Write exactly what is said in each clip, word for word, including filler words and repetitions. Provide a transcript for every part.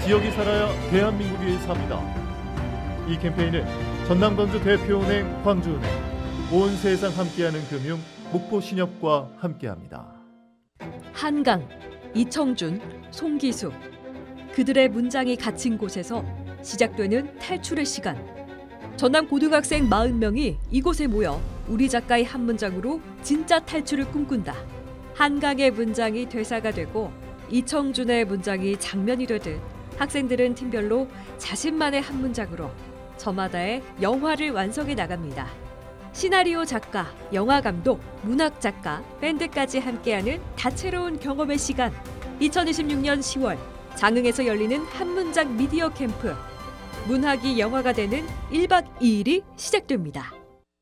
지역이 살아야 대한민국이 삽니다. 이 캠페인을 전남광주 대표은행, 광주은행, 온 세상 함께하는 금융, 목포신협과 함께합니다. 한강, 이청준, 송기수. 그들의 문장이 갇힌 곳에서 시작되는 탈출의 시간. 전남 고등학생 사십 명이 이곳에 모여 우리 작가의 한 문장으로 진짜 탈출을 꿈꾼다. 한강의 문장이 대사가 되고 이청준의 문장이 장면이 되듯 학생들은 팀별로 자신만의 한 문장으로 저마다의 영화를 완성해 나갑니다. 시나리오 작가, 영화 감독, 문학 작가, 밴드까지 함께하는 다채로운 경험의 시간. 이천이십육 년 시월 장흥에서 열리는 한 문장 미디어 캠프. 문학이 영화가 되는 일 박 이 일이 시작됩니다.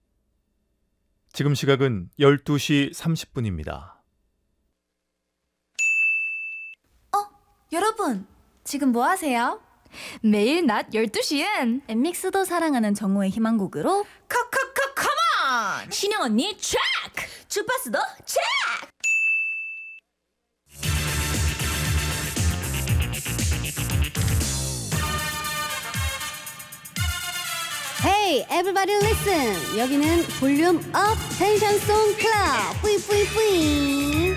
지금 시각은 열두 시 삼십 분입니다. 어, 여러분, 지금 뭐 하세요? 매일 낮 열두 시엔 엠믹스도 사랑하는 정우의 희망곡으로 커커커 컴온! 신영 언니 체크! 주파수도 체크! Hey, everybody listen. 여기는 볼륨 업 텐션송 클럽. 뿌이 뿌이 뿌이.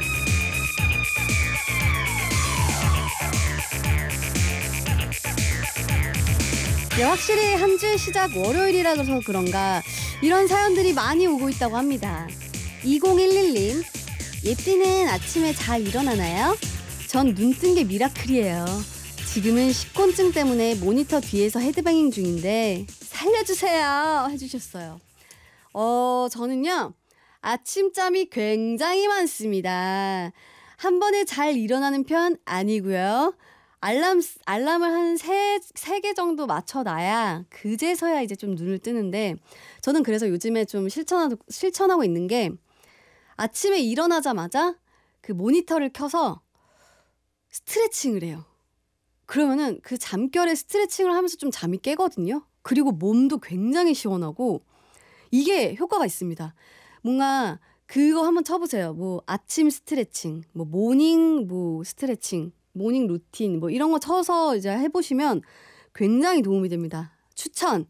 네, 확실히 한 주의 시작 월요일이라 그래서 그런가 이런 사연들이 많이 오고 있다고 합니다. 이공일일 님, 예삐는 아침에 잘 일어나나요? 전 눈 뜬 게 미라클이에요. 지금은 식곤증 때문에 모니터 뒤에서 헤드뱅잉 중인데 살려주세요 해주셨어요. 어, 저는요 아침잠이 굉장히 많습니다. 한 번에 잘 일어나는 편 아니고요. 알람, 알람을 한 세, 세 개 정도 맞춰놔야 그제서야 이제 좀 눈을 뜨는데 저는 그래서 요즘에 좀 실천하고, 실천하고 있는 게 아침에 일어나자마자 그 모니터를 켜서 스트레칭을 해요. 그러면은 그 잠결에 스트레칭을 하면서 좀 잠이 깨거든요. 그리고 몸도 굉장히 시원하고 이게 효과가 있습니다. 뭔가 그거 한번 쳐보세요. 뭐 아침 스트레칭, 뭐 모닝 뭐 스트레칭, 모닝 루틴 뭐 이런 거 쳐서 이제 해보시면 굉장히 도움이 됩니다. 추천!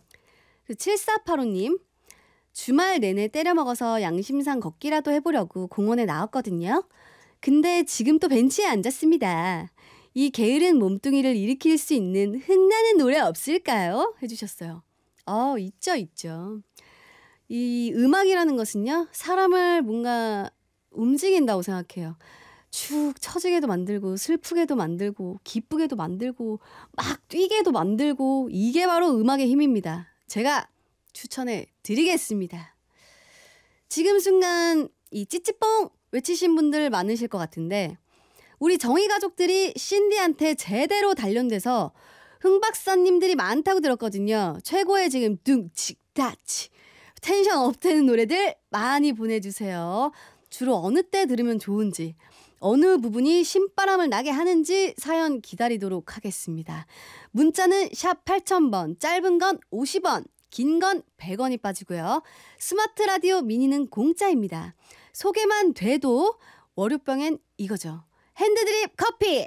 칠사팔오 님, 주말 내내 때려 먹어서 양심상 걷기라도 해보려고 공원에 나왔거든요. 근데 지금 또 벤치에 앉았습니다. 이 게으른 몸뚱이를 일으킬 수 있는 흥나는 노래 없을까요? 해주셨어요. 어, 있죠, 있죠. 이 음악이라는 것은요, 사람을 뭔가 움직인다고 생각해요. 축 처지게도 만들고 슬프게도 만들고 기쁘게도 만들고 막 뛰게도 만들고 이게 바로 음악의 힘입니다. 제가 추천해 드리겠습니다. 지금 순간 이 찌찌뽕 외치신 분들 많으실 것 같은데 우리 정희 가족들이 신디한테 제대로 단련돼서 흥 박사님들이 많다고 들었거든요. 최고의 지금 둥치다치 텐션 업되는 노래들 많이 보내주세요. 주로 어느 때 들으면 좋은지 어느 부분이 신바람을 나게 하는지 사연 기다리도록 하겠습니다. 문자는 샵 팔천 번, 짧은 건 오십 원, 긴 건 백 원이 빠지고요. 스마트 라디오 미니는 공짜입니다. 소개만 돼도 월요병엔 이거죠. 핸드드립 커피!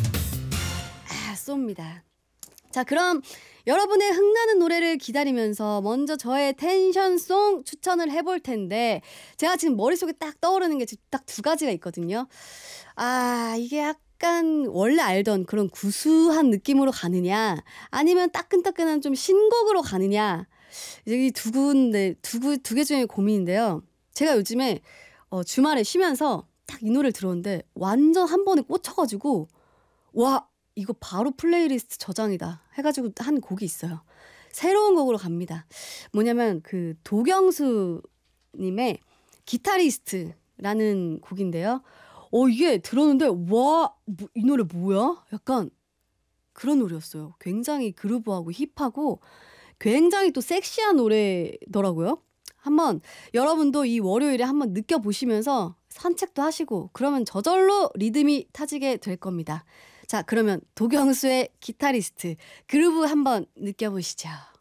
아, 쏩니다. 자, 그럼 여러분의 흥나는 노래를 기다리면서 먼저 저의 텐션송 추천을 해볼 텐데 제가 지금 머릿속에 딱 떠오르는 게 딱 두 가지가 있거든요. 아, 이게 약간 원래 알던 그런 구수한 느낌으로 가느냐 아니면 따끈따끈한 좀 신곡으로 가느냐 이 두 군데, 두, 두 개 중에 고민인데요. 제가 요즘에 어, 주말에 쉬면서 딱 이 노래를 들었는데 완전 한 번에 꽂혀가지고 와 이거 바로 플레이리스트 저장이다 해가지고 한 곡이 있어요. 새로운 곡으로 갑니다. 뭐냐면 그 도경수 님의 기타리스트라는 곡인데요. 어 이게 들었는데 와 이 노래 뭐야? 약간 그런 노래였어요. 굉장히 그루브하고 힙하고 굉장히 또 섹시한 노래더라고요. 한번 여러분도 이 월요일에 한번 느껴보시면서 산책도 하시고 그러면 저절로 리듬이 타지게 될 겁니다. 자, 그러면 도경수의 기타리스트 그루브 한번 느껴보시죠.